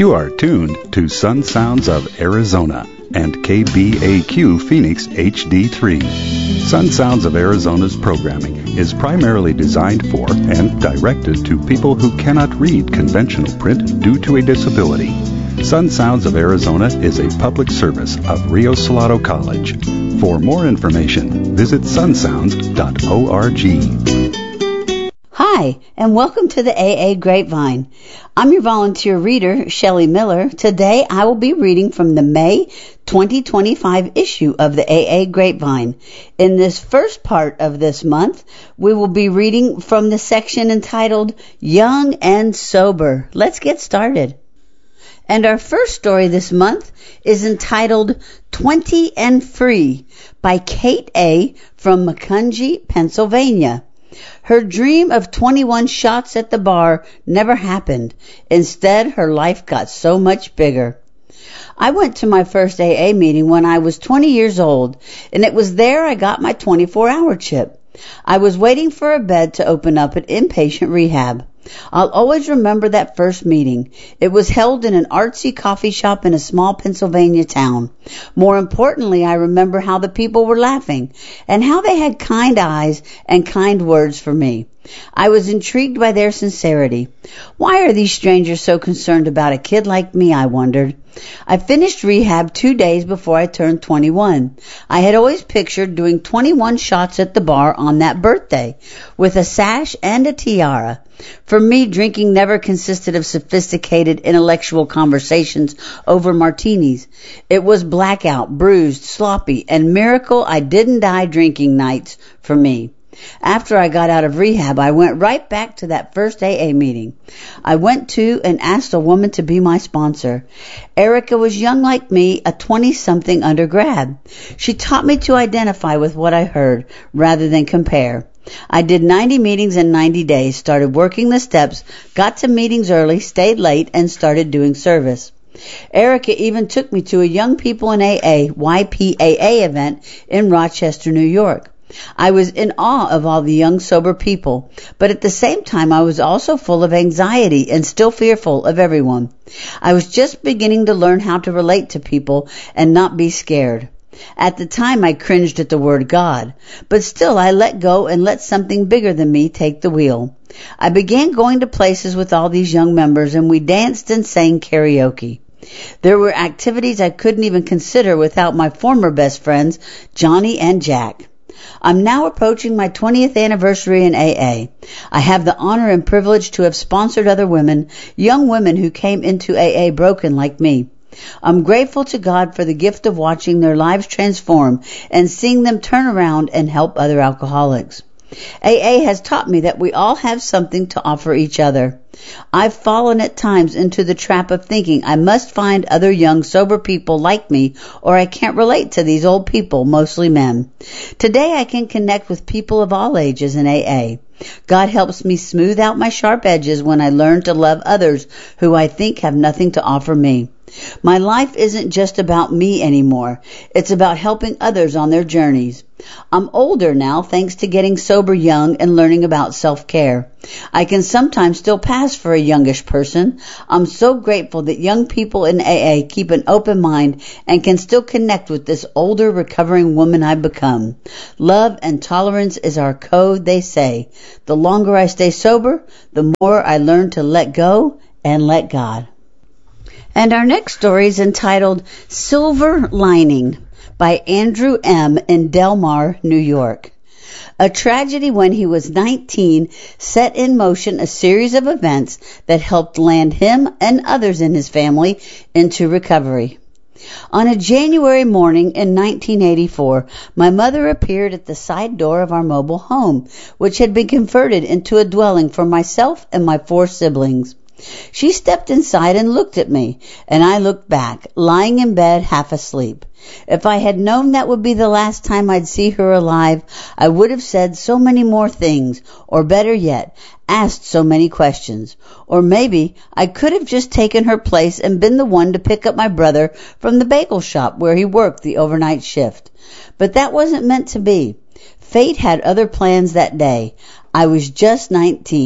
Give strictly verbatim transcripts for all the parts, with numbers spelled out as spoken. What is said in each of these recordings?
You are tuned to Sun Sounds of Arizona and K B A Q Phoenix H D three. Sun Sounds of Arizona's programming is primarily designed for and directed to people who cannot read conventional print due to a disability. Sun Sounds of Arizona is a public service of Rio Salado College. For more information, visit sun sounds dot org. Hi, and welcome to the A A Grapevine. I'm your volunteer reader, Shelley Miller. Today I will be reading from the May twenty twenty-five issue of the A A Grapevine. In this first part of this month, we will be reading from the section entitled Young and Sober. Let's get started. And our first story this month is entitled twenty and Free by Kate A. from Macungie, Pennsylvania. Her dream of twenty-one shots at the bar never happened. Instead, her life got so much bigger. I went to my first A A meeting when I was twenty years old, and it was there I got my twenty-four hour chip. I was waiting for a bed to open up at inpatient rehab. I'll always remember that first meeting. It was held in an artsy coffee shop in a small Pennsylvania town. More importantly, I remember how the people were laughing and how they had kind eyes and kind words for me. I was intrigued by their sincerity. Why are these strangers so concerned about a kid like me, I wondered. I finished rehab two days before I turned twenty-one. I had always pictured doing twenty-one shots at the bar on that birthday, with a sash and a tiara. For me, drinking never consisted of sophisticated intellectual conversations over martinis. It was blackout, bruised, sloppy, and miracle I didn't die drinking nights for me. After I got out of rehab, I went right back to that first A A meeting. I went to and asked a woman to be my sponsor. Erica was young like me, a twenty-something undergrad. She taught me to identify with what I heard rather than compare. I did ninety meetings in ninety days, started working the steps, got to meetings early, stayed late, and started doing service. Erica even took me to a Young People in A A, Y P A A event in Rochester, New York. I was in awe of all the young, sober people, but at the same time I was also full of anxiety and still fearful of everyone. I was just beginning to learn how to relate to people and not be scared. At the time I cringed at the word God, but still I let go and let something bigger than me take the wheel. I began going to places with all these young members, and we danced and sang karaoke. There were activities I couldn't even consider without my former best friends, Johnny and Jack. I'm now approaching my twentieth anniversary in A A. I have the honor and privilege to have sponsored other women, young women who came into A A broken like me. I'm grateful to God for the gift of watching their lives transform and seeing them turn around and help other alcoholics. A A has taught me that we all have something to offer each other. I've fallen at times into the trap of thinking I must find other young, sober people like me, or I can't relate to these old people, mostly men. Today I can connect with people of all ages in A A. God helps me smooth out my sharp edges when I learn to love others who I think have nothing to offer me. My life isn't just about me anymore. It's about helping others on their journeys. I'm older now thanks to getting sober young and learning about self-care. I can sometimes still pass for a youngish person. I'm so grateful that young people in A A keep an open mind and can still connect with this older recovering woman I've become. Love and tolerance is our code, they say. The longer I stay sober, the more I learn to let go and let God. And our next story is entitled Silver Lining by Andrew M. in Del Mar, New York. A tragedy when he was nineteen set in motion a series of events that helped land him and others in his family into recovery. On a January morning in nineteen eighty-four, my mother appeared at the side door of our mobile home, which had been converted into a dwelling for myself and my four siblings. She stepped inside and looked at me, and I looked back, lying in bed half asleep. If I had known that would be the last time I'd see her alive, I would have said so many more things, or better yet, asked so many questions. Or maybe I could have just taken her place and been the one to pick up my brother from the bagel shop where he worked the overnight shift. But that wasn't meant to be. Fate had other plans that day. I was just nineteen.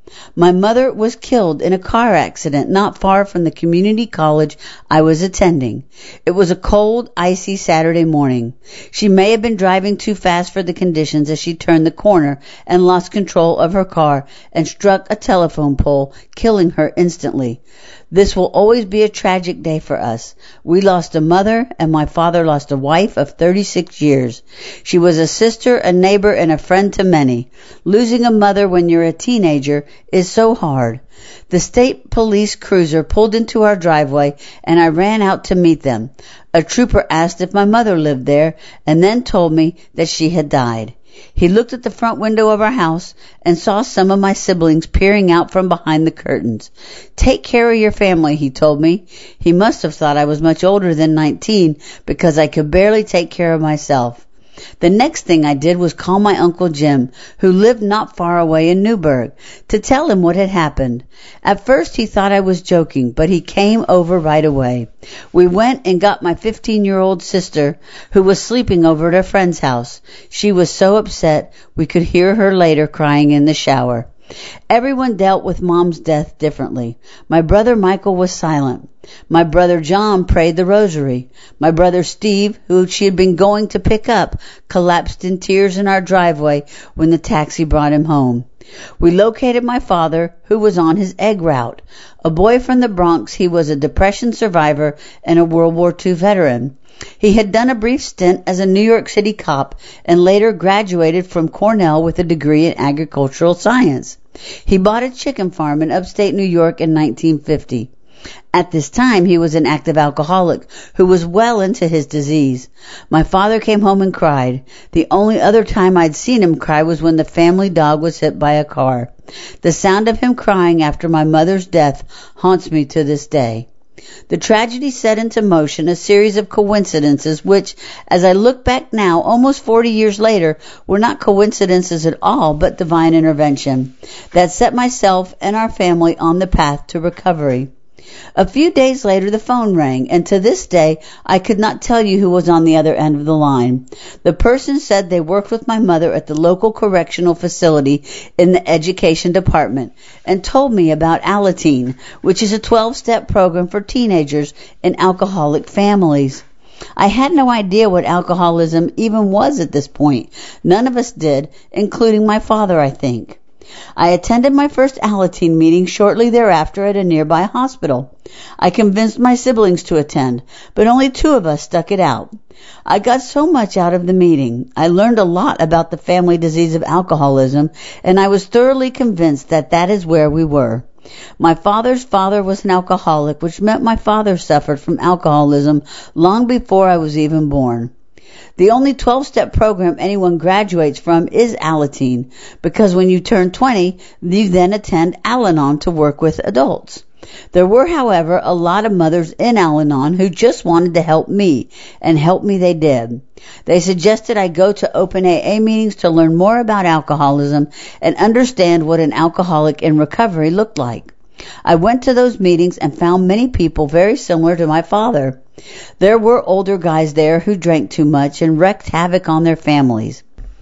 My mother was killed in a car accident not far from the community college I was attending. It was a cold, icy Saturday morning. She may have been driving too fast for the conditions as she turned the corner and lost control of her car and struck a telephone pole, killing her instantly. This will always be a tragic day for us. We lost a mother, and my father lost a wife of thirty-six years. She was a sister, a neighbor, and a friend to many. Losing a mother when you're a teenager is so hard. The state police cruiser pulled into our driveway, and I ran out to meet them. A trooper asked if my mother lived there, and then told me that she had died. He looked at the front window of our house and saw some of my siblings peering out from behind the curtains. "Take care of your family," he told me. He must have thought I was much older than nineteen because I could barely take care of myself. The next thing I did was call my Uncle Jim, who lived not far away in Newburgh, to tell him what had happened. At first he thought I was joking, but he came over right away. We went and got my fifteen-year-old sister, who was sleeping over at a friend's house. She was so upset we could hear her later crying in the shower. Everyone dealt with Mom's death differently. My brother Michael was silent. My brother John prayed the rosary. My brother Steve, who she had been going to pick up, collapsed in tears in our driveway when the taxi brought him home. We located my father, who was on his egg route. A boy from the Bronx, he was a Depression survivor and a World War Two veteran. He had done a brief stint as a New York City cop and later graduated from Cornell with a degree in agricultural science. He bought a chicken farm in upstate New York in nineteen fifty. At this time, he was an active alcoholic who was well into his disease. My father came home and cried. The only other time I'd seen him cry was when the family dog was hit by a car. The sound of him crying after my mother's death haunts me to this day. The tragedy set into motion a series of coincidences which, as I look back now, almost forty years later, were not coincidences at all, but divine intervention that set myself and our family on the path to recovery. A few days later, the phone rang, and to this day, I could not tell you who was on the other end of the line. The person said they worked with my mother at the local correctional facility in the education department and told me about Alateen, which is a twelve-step program for teenagers in alcoholic families. I had no idea what alcoholism even was at this point. None of us did, including my father, I think. I attended my first Alateen meeting shortly thereafter at a nearby hospital. I convinced my siblings to attend, but only two of us stuck it out. I got so much out of the meeting. I learned a lot about the family disease of alcoholism, and I was thoroughly convinced that that is where we were. My father's father was an alcoholic, which meant my father suffered from alcoholism long before I was even born. The only twelve-step program anyone graduates from is Alateen, because when you turn twenty, you then attend Al-Anon to work with adults. There were, however, a lot of mothers in Al-Anon who just wanted to help me, and help me they did. They suggested I go to open A A meetings to learn more about alcoholism and understand what an alcoholic in recovery looked like. I went to those meetings and found many people very similar to my father. There were older guys there who drank too much and wreaked havoc on their families.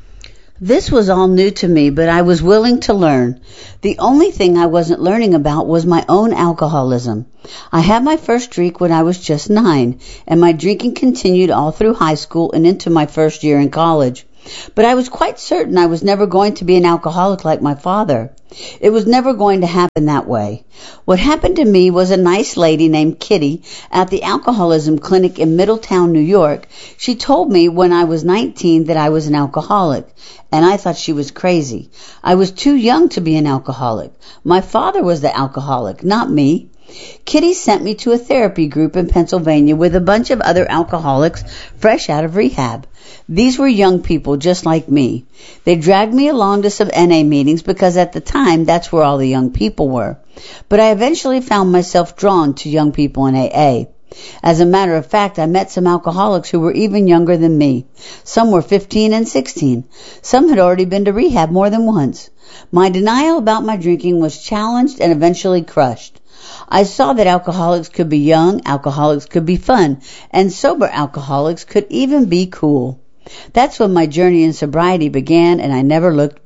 This was all new to me, but I was willing to learn. The only thing I wasn't learning about was my own alcoholism. I had my first drink when I was just nine, and my drinking continued all through high school and into my first year in college. But I was quite certain I was never going to be an alcoholic like my father. It was never going to happen that way. What happened to me was a nice lady named Kitty at the alcoholism clinic in Middletown, New York. She told me when I was nineteen that I was an alcoholic, and I thought she was crazy. I was too young to be an alcoholic. My father was the alcoholic, not me. Kitty sent me to a therapy group in Pennsylvania with a bunch of other alcoholics fresh out of rehab. These were young people just like me. They dragged me along to some N A meetings because at the time that's where all the young people were. But I eventually found myself drawn to young people in A A. As a matter of fact, I met some alcoholics who were even younger than me. Some were fifteen and sixteen. Some had already been to rehab more than once. My denial about my drinking was challenged and eventually crushed. I saw that alcoholics could be young, alcoholics could be fun, and sober alcoholics could even be cool. That's when my journey in sobriety began, and I never looked back.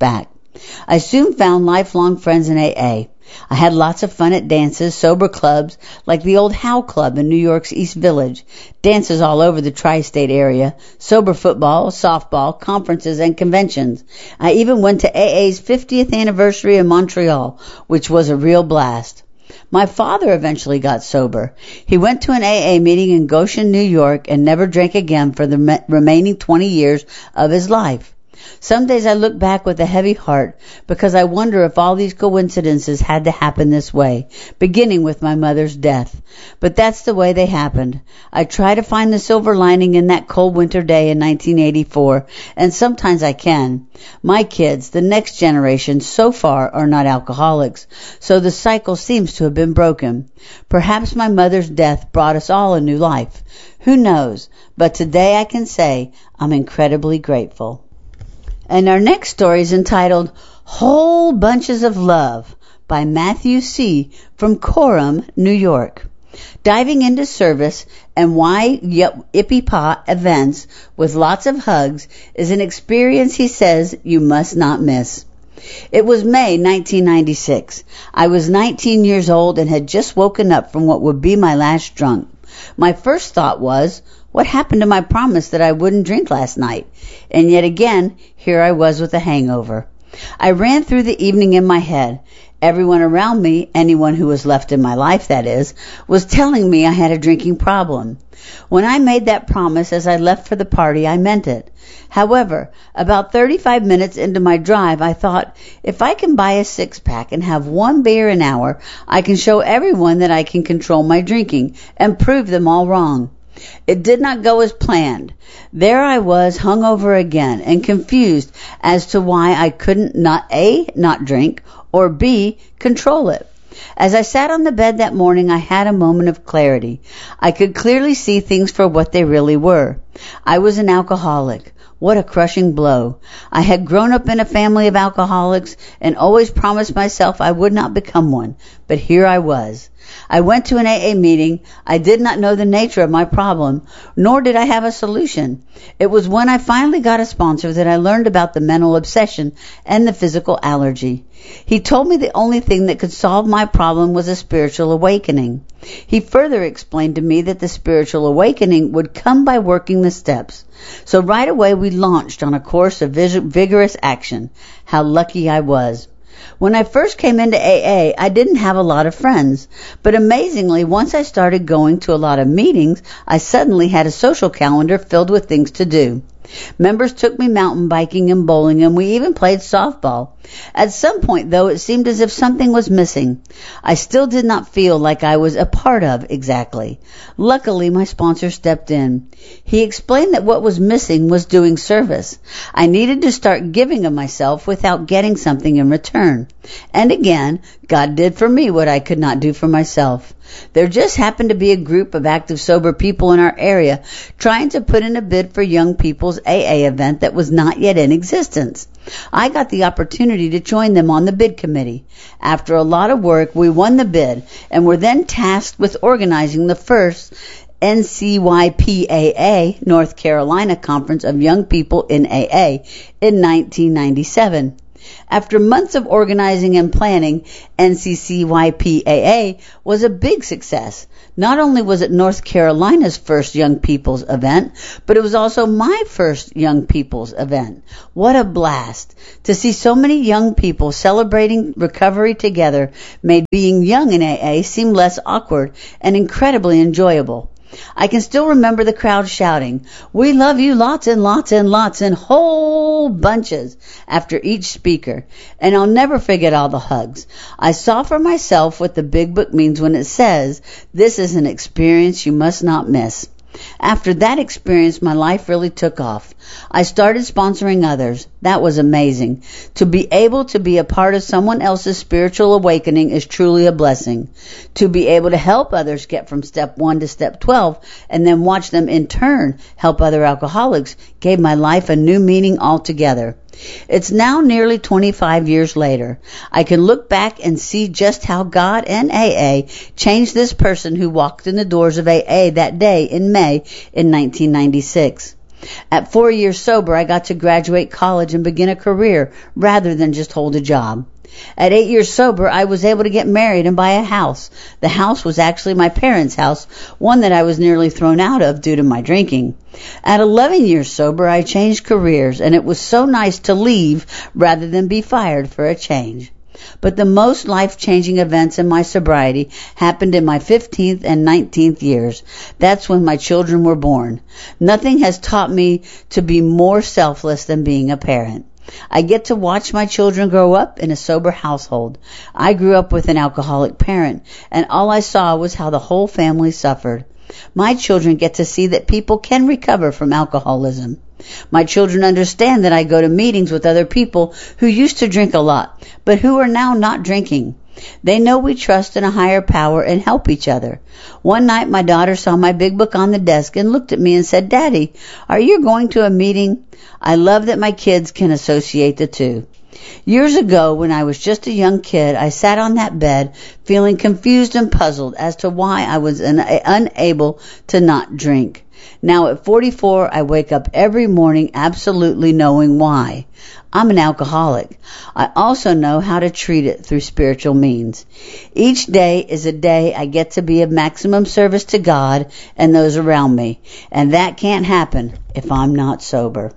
I soon found lifelong friends in A A. I had lots of fun at dances, sober clubs, like the old Howe Club in New York's East Village, dances all over the tri-state area, sober football, softball, conferences, and conventions. I even went to A A's fiftieth anniversary in Montreal, which was a real blast. My father eventually got sober. He went to an A A meeting in Goshen, New York, and never drank again for the me- remaining twenty years of his life. Some days I look back with a heavy heart because I wonder if all these coincidences had to happen this way, beginning with my mother's death. But that's the way they happened. I try to find the silver lining in that cold winter day in nineteen eighty-four, and sometimes I can. My kids, the next generation, so far are not alcoholics, so the cycle seems to have been broken. Perhaps my mother's death brought us all a new life. Who knows? But today I can say I'm incredibly grateful. And our next story is entitled Whole Bunches of Love by Matthew C. from Coram, New York. Diving into service and why Ippy events with lots of hugs is an experience, he says, you must not miss. It was May nineteen ninety-six. I was nineteen years old and had just woken up from what would be my last drunk. My first thought was, what happened to my promise that I wouldn't drink last night? And yet again, here I was with a hangover. I ran through the evening in my head. Everyone around me, anyone who was left in my life, that is, was telling me I had a drinking problem. When I made that promise as I left for the party, I meant it. However, about thirty-five minutes into my drive, I thought, if I can buy a six-pack and have one beer an hour, I can show everyone that I can control my drinking and prove them all wrong. It did not go as planned. There I was, hungover again, and confused as to why I couldn't not A, not drink, or B, control it. As I sat on the bed that morning, I had a moment of clarity. I could clearly see things for what they really were. I was an alcoholic. What a crushing blow. I had grown up in a family of alcoholics and always promised myself I would not become one, but here I was. I went to an A A meeting. I did not know the nature of my problem, nor did I have a solution. It was when I finally got a sponsor that I learned about the mental obsession and the physical allergy. He told me the only thing that could solve my problem was a spiritual awakening. He further explained to me that the spiritual awakening would come by working the steps. So right away we launched on a course of vigorous action. How lucky I was. When I first came into A A, I didn't have a lot of friends, but amazingly, once I started going to a lot of meetings, I suddenly had a social calendar filled with things to do. Members took me mountain biking and bowling, and we even played softball. At some point, though, it seemed as if something was missing. I still did not feel like I was a part of exactly. Luckily, my sponsor stepped in. He explained that what was missing was doing service. I needed to start giving of myself without getting something in return. And again, God did for me what I could not do for myself. There just happened to be a group of active sober people in our area trying to put in a bid for young people's A A event that was not yet in existence. I got the opportunity to join them on the bid committee. After a lot of work, we won the bid and were then tasked with organizing the first N C Y P A A, North Carolina Conference of Young People in A A, in nineteen ninety-seven. After months of organizing and planning, N C C Y P A A was a big success. Not only was it North Carolina's first Young People's event, but it was also my first Young People's event. What a blast! To see so many young people celebrating recovery together made being young in A A seem less awkward and incredibly enjoyable. I can still remember the crowd shouting, "We love you lots and lots and lots," in whole bunches after each speaker. And I'll never forget all the hugs. I saw for myself what the Big Book means when it says, this is an experience you must not miss. After that experience, my life really took off. I started sponsoring others. That was amazing. To be able to be a part of someone else's spiritual awakening is truly a blessing. To be able to help others get from step one to step twelve and then watch them in turn help other alcoholics gave my life a new meaning altogether. It's now nearly twenty-five years later. I can look back and see just how God and A A changed this person who walked in the doors of A A that day in May in nineteen ninety-six. At four years sober, I got to graduate college and begin a career rather than just hold a job. At eight years sober, I was able to get married and buy a house. The house was actually my parents' house, one that I was nearly thrown out of due to my drinking. At eleven years sober, I changed careers, and it was so nice to leave rather than be fired for a change. But the most life-changing events in my sobriety happened in my fifteenth and nineteenth years. That's when my children were born. Nothing has taught me to be more selfless than being a parent. I get to watch my children grow up in a sober household. I grew up with an alcoholic parent, and all I saw was how the whole family suffered. My children get to see that people can recover from alcoholism. My children understand that I go to meetings with other people who used to drink a lot, but who are now not drinking. They know we trust in a higher power and help each other. One night my daughter saw my big book on the desk and looked at me and said, "Daddy, are you going to a meeting?" I love that my kids can associate the two. Years ago, when I was just a young kid, I sat on that bed feeling confused and puzzled as to why I was un- unable to not drink. Now at forty-four, I wake up every morning absolutely knowing why. I'm an alcoholic. I also know how to treat it through spiritual means. Each day is a day I get to be of maximum service to God and those around me, and that can't happen if I'm not sober.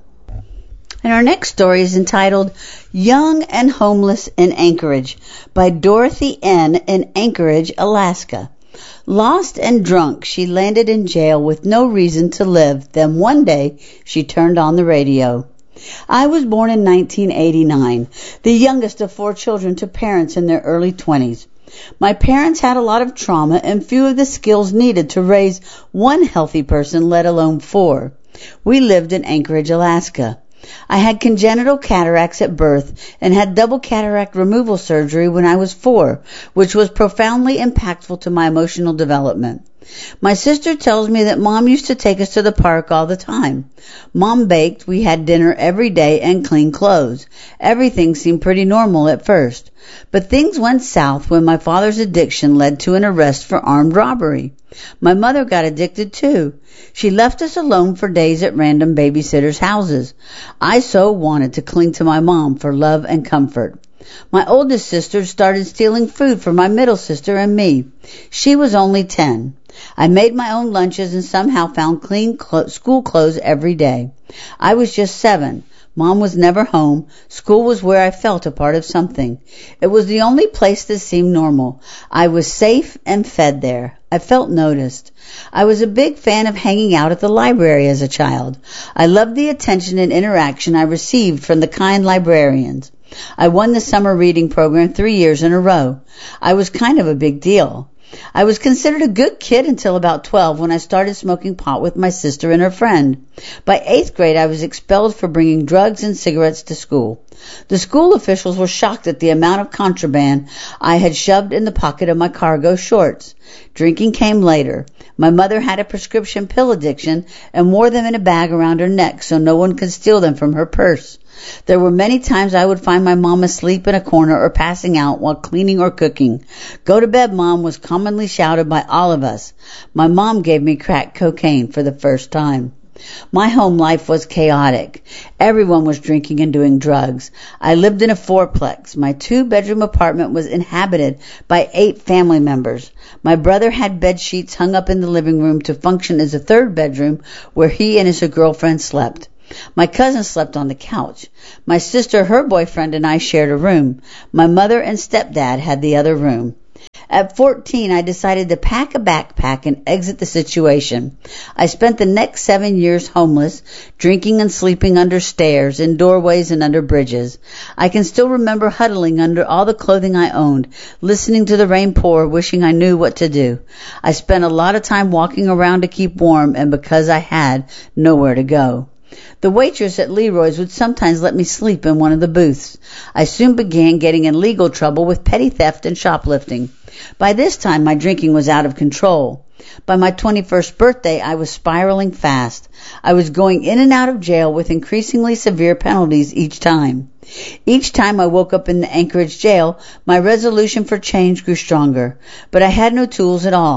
And our next story is entitled Young and Homeless in Anchorage by Dorothy N. in Anchorage, Alaska. Lost and drunk, she landed in jail with no reason to live. Then one day, she turned on the radio. I was born in nineteen eighty-nine, the youngest of four children to parents in their early twenties. My parents had a lot of trauma and few of the skills needed to raise one healthy person, let alone four. We lived in Anchorage, Alaska. I had congenital cataracts at birth and had double cataract removal surgery when I was four, which was profoundly impactful to my emotional development. My sister tells me that Mom used to take us to the park all the time. Mom baked, we had dinner every day, and clean clothes. Everything seemed pretty normal at first. But things went south when my father's addiction led to an arrest for armed robbery. My mother got addicted too. She left us alone for days at random babysitters' houses. I so wanted to cling to my mom for love and comfort. My oldest sister started stealing food from my middle sister and me. She was only ten. I made my own lunches and somehow found clean clo- school clothes every day. I was just seven. Mom was never home. School was where I felt a part of something. It was the only place that seemed normal. I was safe and fed there. I felt noticed. I was a big fan of hanging out at the library as a child. I loved the attention and interaction I received from the kind librarians. I won the summer reading program three years in a row. I was kind of a big deal. I was considered a good kid until about twelve when I started smoking pot with my sister and her friend. By eighth grade, I was expelled for bringing drugs and cigarettes to school. The school officials were shocked at the amount of contraband I had shoved in the pocket of my cargo shorts. Drinking came later. My mother had a prescription pill addiction and wore them in a bag around her neck so no one could steal them from her purse. There were many times I would find my mom asleep in a corner or passing out while cleaning or cooking. "Go to bed, Mom," was commonly shouted by all of us. My mom gave me crack cocaine for the first time. My home life was chaotic. Everyone was drinking and doing drugs. I lived in a fourplex. My two-bedroom apartment was inhabited by eight family members. My brother had bed sheets hung up in the living room to function as a third bedroom where he and his girlfriend slept. My cousin slept on the couch. My sister, her boyfriend, and I shared a room. My mother and stepdad had the other room. At fourteen, I decided to pack a backpack and exit the situation. I spent the next seven years homeless, drinking and sleeping under stairs, in doorways, and under bridges. I can still remember huddling under all the clothing I owned, listening to the rain pour, wishing I knew what to do. I spent a lot of time walking around to keep warm, and because I had nowhere to go. The waitress at Leroy's would sometimes let me sleep in one of the booths. I soon began getting in legal trouble with petty theft and shoplifting. By this time, my drinking was out of control. By my twenty-first birthday, I was spiraling fast. I was going in and out of jail with increasingly severe penalties each time. Each time I woke up in the Anchorage jail, my resolution for change grew stronger, but I had no tools at all.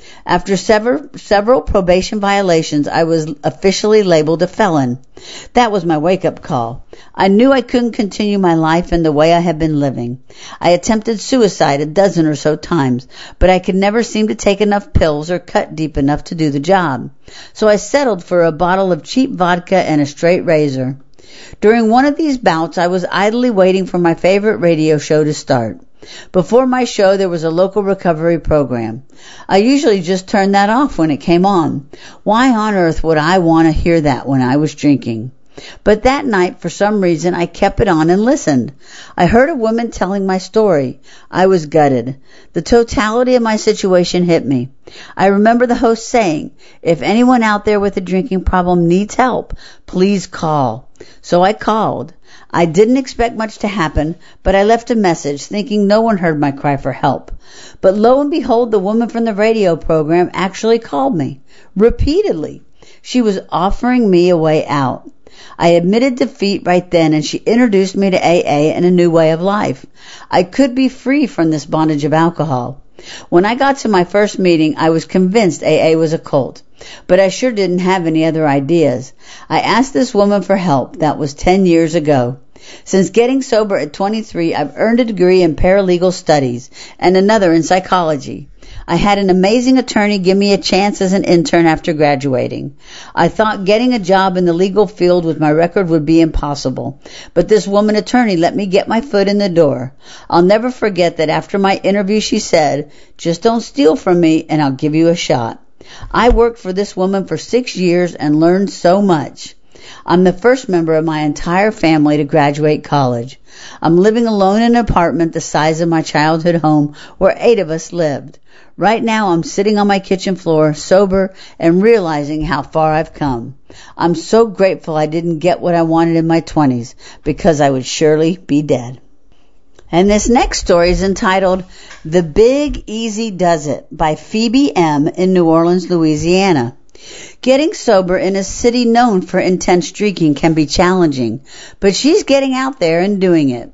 After several, several probation violations, I was officially labeled a felon. That was my wake-up call. I knew I couldn't continue my life in the way I had been living. I attempted suicide a dozen or so times, but I could never seem to take enough pills or cut deep enough to do the job. So I settled for a bottle of cheap vodka and a straight razor. During one of these bouts, I was idly waiting for my favorite radio show to start. Before my show, there was a local recovery program. I usually just turned that off when it came on. Why on earth would I want to hear that when I was drinking? But that night, for some reason, I kept it on and listened. I heard a woman telling my story. I was gutted. The totality of my situation hit me. I remember the host saying, "If anyone out there with a drinking problem needs help, please call." So I called. I didn't expect much to happen, but I left a message thinking no one heard my cry for help. But lo and behold, the woman from the radio program actually called me. Repeatedly. She was offering me a way out. I admitted defeat right then, and she introduced me to A A and a new way of life. I could be free from this bondage of alcohol. When I got to my first meeting, I was convinced A A was a cult, but I sure didn't have any other ideas. I asked this woman for help. That was ten years ago. Since getting sober at twenty-three, I've earned a degree in paralegal studies and another in psychology. I had an amazing attorney give me a chance as an intern after graduating. I thought getting a job in the legal field with my record would be impossible, but this woman attorney let me get my foot in the door. I'll never forget that after my interview she said, "Just don't steal from me and I'll give you a shot." I worked for this woman for six years and learned so much. I'm the first member of my entire family to graduate college. I'm living alone in an apartment the size of my childhood home where eight of us lived. Right now I'm sitting on my kitchen floor, sober, and realizing how far I've come. I'm so grateful I didn't get what I wanted in my twenties, because I would surely be dead. And this next story is entitled The Big Easy Does It by Phoebe M. in New Orleans, Louisiana. Getting sober in a city known for intense drinking can be challenging, but she's getting out there and doing it.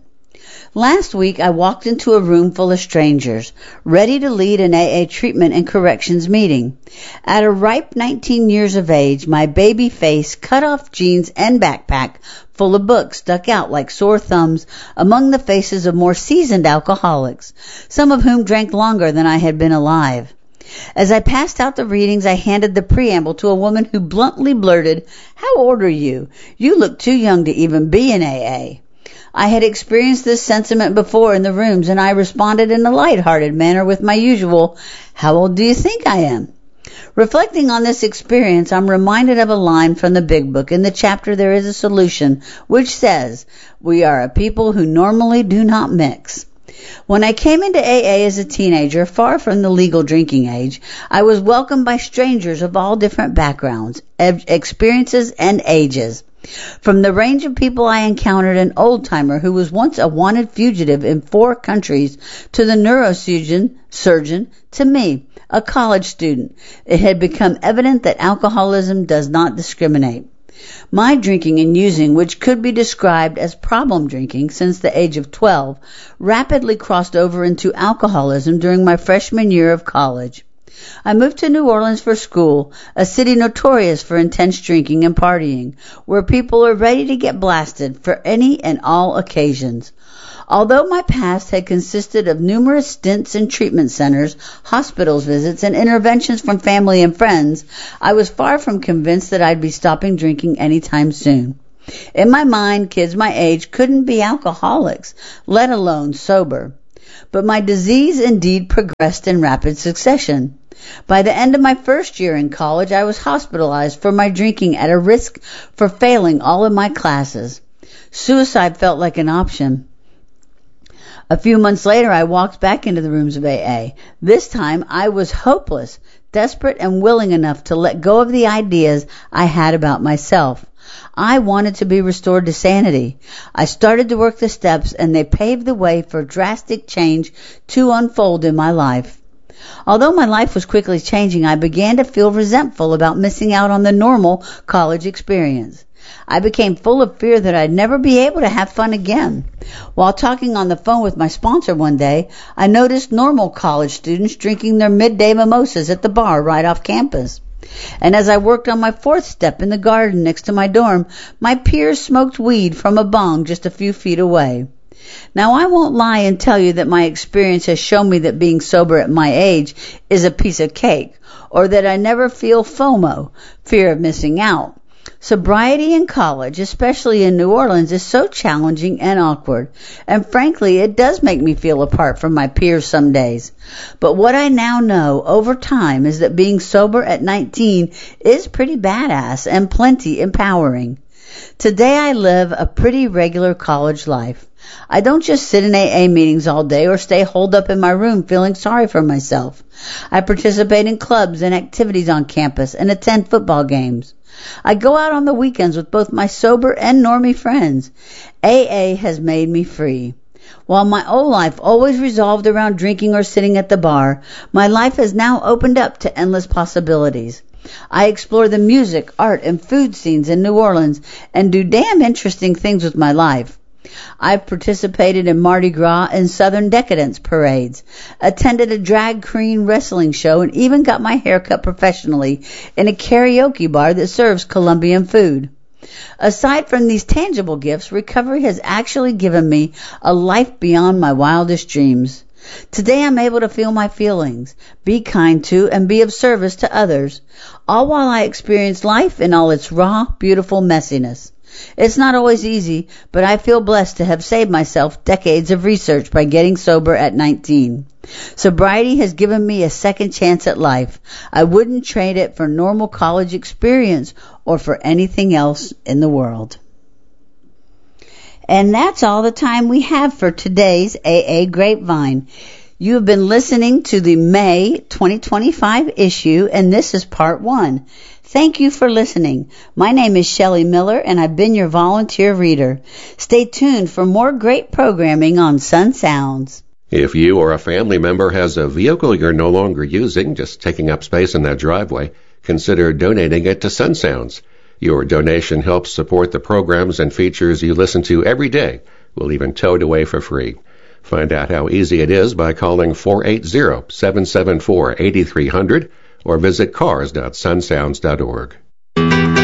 Last week, I walked into a room full of strangers, ready to lead an A A treatment and corrections meeting. At a ripe nineteen years of age, my baby face, cut-off jeans, and backpack full of books stuck out like sore thumbs among the faces of more seasoned alcoholics, some of whom drank longer than I had been alive. As I passed out the readings, I handed the preamble to a woman who bluntly blurted, "How old are you? You look too young to even be in A A." I had experienced this sentiment before in the rooms, and I responded in a light-hearted manner with my usual, "How old do you think I am?" Reflecting on this experience, I'm reminded of a line from the Big Book in the chapter There is a Solution, which says, "We are a people who normally do not mix." When I came into A A as a teenager, far from the legal drinking age, I was welcomed by strangers of all different backgrounds, experiences, and ages. From the range of people I encountered, an old-timer who was once a wanted fugitive in four countries, to the neurosurgeon, surgeon, to me, a college student, it had become evident that alcoholism does not discriminate. My drinking and using, which could be described as problem drinking since the age of twelve, rapidly crossed over into alcoholism during my freshman year of college. I moved to New Orleans for school, a city notorious for intense drinking and partying, where people are ready to get blasted for any and all occasions. Although my past had consisted of numerous stints in treatment centers, hospitals visits, and interventions from family and friends, I was far from convinced that I'd be stopping drinking anytime soon. In my mind, kids my age couldn't be alcoholics, let alone sober. But my disease indeed progressed in rapid succession. By the end of my first year in college, I was hospitalized for my drinking at a risk for failing all of my classes. Suicide felt like an option. A few months later, I walked back into the rooms of A A. This time, I was hopeless, desperate, and willing enough to let go of the ideas I had about myself. I wanted to be restored to sanity. I started to work the steps, and they paved the way for drastic change to unfold in my life. Although my life was quickly changing, I began to feel resentful about missing out on the normal college experience. I became full of fear that I'd never be able to have fun again. While talking on the phone with my sponsor one day, I noticed normal college students drinking their midday mimosas at the bar right off campus. And as I worked on my fourth step in the garden next to my dorm, my peers smoked weed from a bong just a few feet away. Now, I won't lie and tell you that my experience has shown me that being sober at my age is a piece of cake, or that I never feel FOMO, fear of missing out. Sobriety in college, especially in New Orleans, is so challenging and awkward, and frankly, it does make me feel apart from my peers some days. But what I now know over time is that being sober at nineteen is pretty badass and plenty empowering. Today I live a pretty regular college life. I don't just sit in A A meetings all day or stay holed up in my room feeling sorry for myself. I participate in clubs and activities on campus and attend football games. I go out on the weekends with both my sober and normie friends. A A has made me free. While my old life always revolved around drinking or sitting at the bar, my life has now opened up to endless possibilities. I explore the music, art, and food scenes in New Orleans and do damn interesting things with my life. I've participated in Mardi Gras and Southern Decadence parades, attended a drag queen wrestling show, and even got my hair cut professionally in a karaoke bar that serves Colombian food. Aside from these tangible gifts, recovery has actually given me a life beyond my wildest dreams. Today I'm able to feel my feelings, be kind to, and be of service to others, all while I experience life in all its raw, beautiful messiness. It's not always easy, but I feel blessed to have saved myself decades of research by getting sober at nineteen. Sobriety has given me a second chance at life. I wouldn't trade it for normal college experience or for anything else in the world. And that's all the time we have for today's A A Grapevine. You have been listening to the May twenty twenty-five issue, and this is part one. Thank you for listening. My name is Shelley Miller, and I've been your volunteer reader. Stay tuned for more great programming on Sun Sounds. If you or a family member has a vehicle you're no longer using, just taking up space in that driveway, consider donating it to Sun Sounds. Your donation helps support the programs and features you listen to every day. We'll even tow it away for free. Find out how easy it is by calling four eight zero, seven seven four, eight three zero zero or visit cars dot sun sounds dot org.